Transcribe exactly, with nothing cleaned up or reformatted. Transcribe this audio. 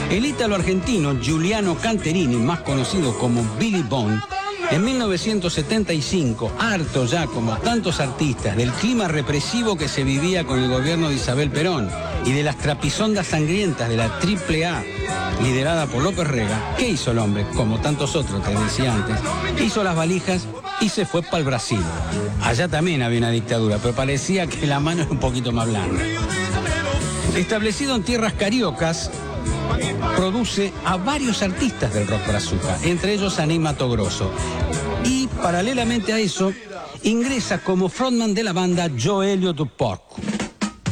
El ítalo argentino Giuliano Canterini, más conocido como Billy Bond, en mil novecientos setenta y cinco, harto ya como tantos artistas del clima represivo que se vivía con el gobierno de Isabel Perón y de las trapisondas sangrientas de la Triple A, liderada por López Rega, ¿qué hizo el hombre? Como tantos otros, te decía antes, hizo las valijas y se fue para el Brasil. Allá también había una dictadura, pero parecía que la mano era un poquito más blanda. Establecido en tierras cariocas, produce a varios artistas del rock brazuca, entre ellos a Ney Matogrosso. Y paralelamente a eso, ingresa como frontman de la banda Joe Elliott Porco.